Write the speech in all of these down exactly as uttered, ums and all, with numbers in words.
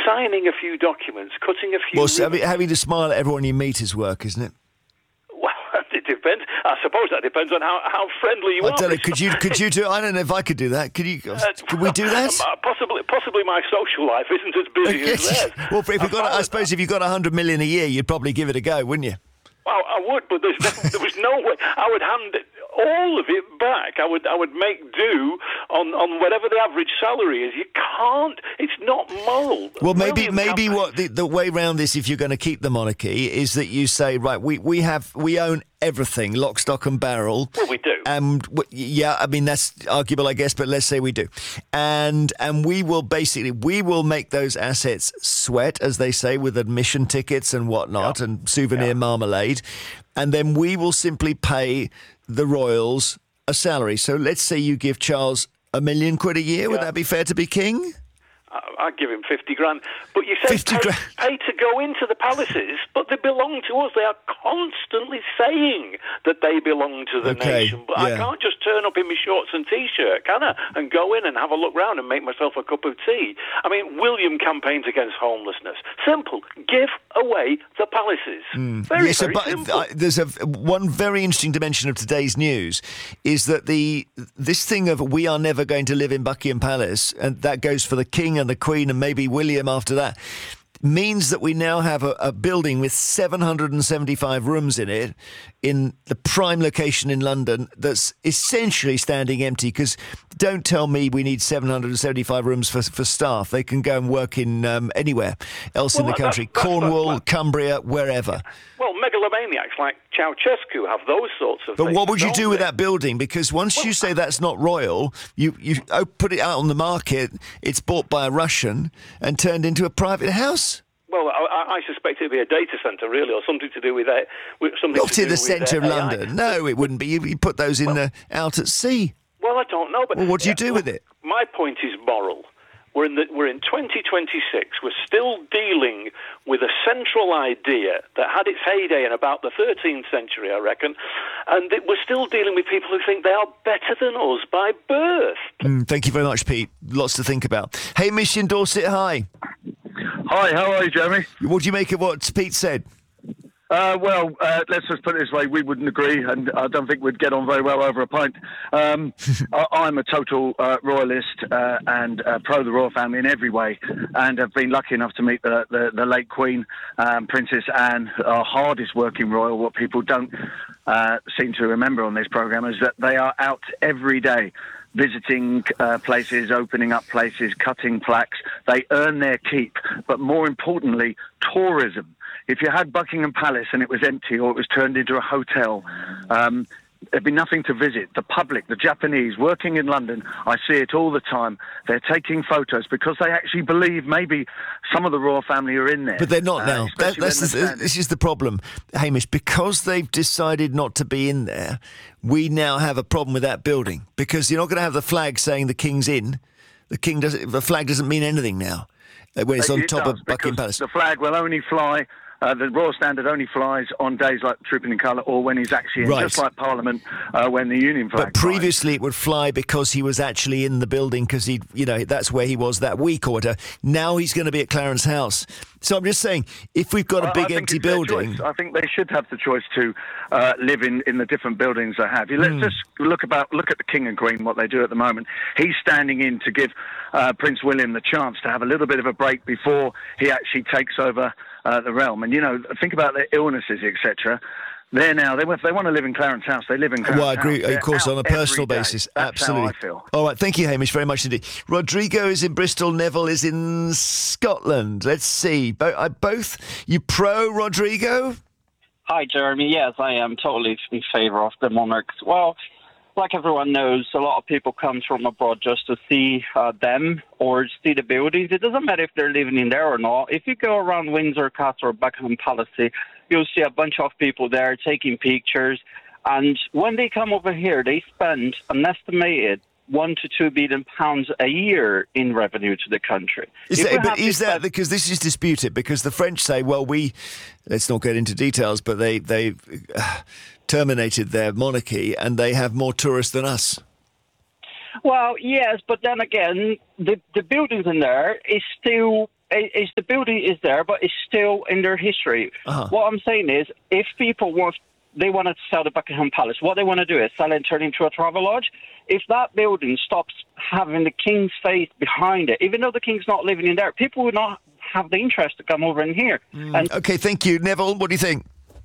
signing a few documents, cutting a few... Well, so having, having to smile at everyone you meet is work, isn't it? Well, it depends. I suppose that depends on how, how friendly you I are. don't know. Could you could you do? I don't know if I could do that. Could you? Uh, could we do that? Uh, possibly, possibly. My social life isn't as busy as theirs. Well, if you got, I suppose, that. if you got a hundred million a year, you'd probably give it a go, wouldn't you? Well, I would, but there's, there was no way. I would hand it, all of it back. I would I would make do on, on whatever the average salary is. You can't. It's not moral. Well, maybe William maybe campaign. what the, the way around this, if you're going to keep the monarchy, is that you say, right, we, we have we own everything, lock, stock, and barrel. Well, we do. And yeah, I mean that's arguable, I guess, but let's say we do, and and we will basically we will make those assets sweat, as they say, with admission tickets and whatnot, yeah. and souvenir yeah. marmalade, and then we will simply pay the royals a salary. So let's say you give Charles a million quid a year. Yeah. Would that be fair to be king? I'd give him fifty grand. But you say fifty pay, grand. pay to go into the palaces, but they belong to us. They are constantly saying that they belong to the okay. nation. But yeah. I can't just turn up in my shorts and T-shirt, can I? And go in and have a look round and make myself a cup of tea. I mean, William campaigns against homelessness. Simple. Give away the palaces. Mm. Very, yes, very but simple. Uh, there's a one very interesting dimension of today's news is that the this thing of we are never going to live in Buckingham Palace, and that goes for the King and the Queen and maybe William after that, means that we now have a, a building with seven hundred seventy-five rooms in it in the prime location in London that's essentially standing empty, because don't tell me we need seven hundred seventy-five rooms for, for staff. They can go and work in um, anywhere else well, in the country, that's, that's, Cornwall, that's, that's, Cumbria, wherever. Well, megalomaniacs like Ceausescu have those sorts of but things. But what would you do they? with that building? Because once well, you say that's not royal, you, you oh, put it out on the market, it's bought by a Russian and turned into a private house. Well, I, I suspect it'd be a data centre, really, or something to do with that. With something Not to in do the centre of with, uh, London. No, it wouldn't be. You, you put those in well, the out at sea. Well, I don't know. But well, what do you do yeah, with it? My point is moral. We're in, the, we're in twenty twenty-six. We're still dealing with a central idea that had its heyday in about the thirteenth century, I reckon, and it, we're still dealing with people who think they are better than us by birth. Mm, thank you very much, Pete. Lots to think about. Hamish in Dorset, hi. Hi, how are you, Jeremy? What do you make of what Pete said? Uh, well, uh, let's just put it this way. We wouldn't agree, and I don't think we'd get on very well over a pint. Um, I, I'm a total uh, royalist uh, and uh, pro the royal family in every way, and have been lucky enough to meet the, the, the late Queen, um, Princess Anne, our hardest working royal. What people don't uh, seem to remember on this programme is that they are out every day, visiting uh, places, opening up places, cutting plaques. They earn their keep, but more importantly, tourism. If you had Buckingham Palace and it was empty or it was turned into a hotel, um, there'd be nothing to visit. The public, the Japanese, working in London, I see it all the time. They're taking photos because they actually believe maybe some of the royal family are in there. But they're not uh, now. That, that's the, this is the problem, Hamish. Because they've decided not to be in there, we now have a problem with that building. Because you're not going to have the flag saying the King's in. The King doesn't. The flag doesn't mean anything now when it's on it top does, of Buckingham Palace. The flag will only fly. Uh, the Royal Standard only flies on days like Trooping in Colour or when he's actually in, right. just like Parliament uh, when the Union flag But previously flies. It would fly because he was actually in the building because he, you know, that's where he was that week or whatever. Now he's going to be at Clarence House. So I'm just saying, if we've got a big I empty it's their building... choice. I think they should have the choice to uh, live in, in the different buildings they have. Let's mm. just look about look at the King and Queen, what they do at the moment. He's standing in to give uh, Prince William the chance to have a little bit of a break before he actually takes over uh, the realm. And, you know, think about their illnesses, et cetera. They're now, they, if they want to live in Clarence House, they live in Clarence House. Well, I agree, House. of course, on a personal basis. That's Absolutely. how I feel. All right, thank you, Hamish, very much indeed. Rodrigo is in Bristol, Neville is in Scotland. Let's see. Bo- I both, you pro, Rodrigo? Hi, Jeremy. Yes, I am totally in favour of the monarchs. Well, like everyone knows, a lot of people come from abroad just to see uh, them or see the buildings. It doesn't matter if they're living in there or not. If you go around Windsor Castle or Buckingham Palace, you'll see a bunch of people there taking pictures. And when they come over here, they spend an estimated one to two billion pounds a year in revenue to the country. Is that, but is that because this is disputed? Because the French say, well, we let's not get into details, but they they uh, terminated their monarchy and they have more tourists than us. Well, yes, but then again, the the buildings in there is still it, it's the building is there, but it's still in their history. Uh-huh. What I'm saying is, if people want, they want to sell the Buckingham Palace, what they want to do is sell it and turn it into a travel lodge. If that building stops having the king's face behind it, even though the king's not living in there, people would not have the interest to come over in here. Mm. And okay, thank you. Neville, what do you think?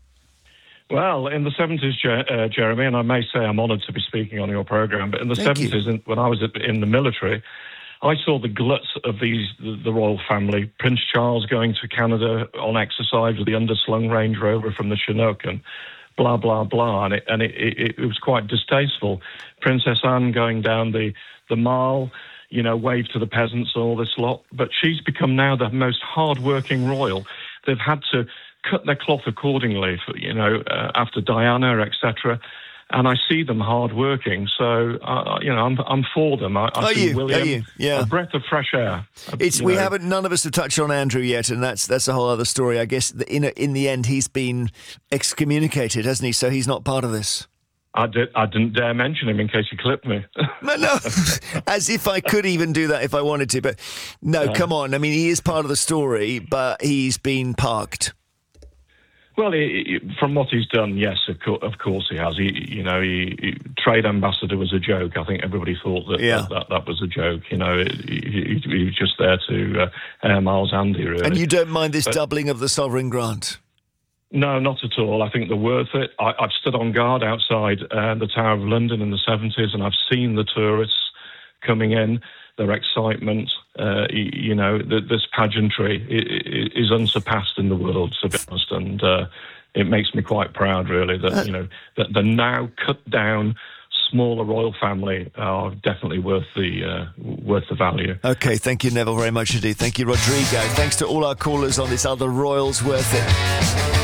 Well, in the seventies, uh, Jeremy, and I may say I'm honoured to be speaking on your programme, but in the Thank seventies, in, when I was in the military, I saw the gluts of these the, the royal family. Prince Charles going to Canada on exercise with the underslung Range Rover from the Chinook and blah, blah, blah, and it, and it, it, it was quite distasteful. Princess Anne going down the, the Mall, you know, wave to the peasants and all this lot, but she's become now the most hard-working royal. They've had to cut their cloth accordingly, for, you know, uh, after Diana, et cetera. And I see them hard-working, so uh, you know I'm I'm for them. I, I Are see you? William, Are you? Yeah. a breath of fresh air. It's you we know. haven't. None of us have touched on Andrew yet, and that's that's a whole other story. I guess the, in in the end, he's been excommunicated, hasn't he? So he's not part of this. I did. I didn't dare mention him in case he clipped me. No, no. As if I could even do that if I wanted to. But no, Yeah. come on. I mean, he is part of the story, but he's been parked. Well, he, he, from what he's done, yes, of, co- of course he has. He, you know, he, he, trade ambassador was a joke. I think everybody thought that Yeah. that, that, that was a joke. You know, he, he, he was just there to uh, air Miles Andy, really. And you don't mind this But- doubling of the sovereign grant? No, not at all. I think they're worth it. I, I've stood on guard outside uh, the Tower of London in the seventies, and I've seen the tourists coming in, their excitement. Uh, you, you know, the, this pageantry i- i- is unsurpassed in the world, to be honest, and uh, it makes me quite proud, really, that, you know, that the now cut down smaller royal family are definitely worth the uh, worth the value. Okay, thank you, Neville, very much indeed. Thank you, Rodrigo. Thanks to all our callers on this other Royals Worth It.